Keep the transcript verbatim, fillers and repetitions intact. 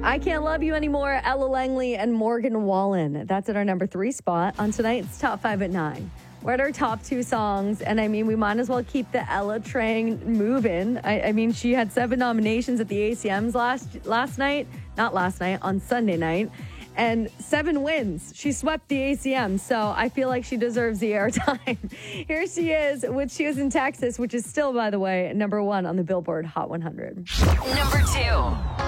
I Can't Love You Anymore, Ella Langley and Morgan Wallen. That's at our number three spot on tonight's Top five at nine. We're at our top two songs, and I mean, we might as well keep the Ella train moving. I, I mean, she had seven nominations at the A C Ms last last night, not last night, on Sunday night, and seven wins. She swept the A C M, so I feel like she deserves the airtime. Here she is with She Was in Texas, which is still, by the way, number one on the Billboard Hot one hundred. Number two.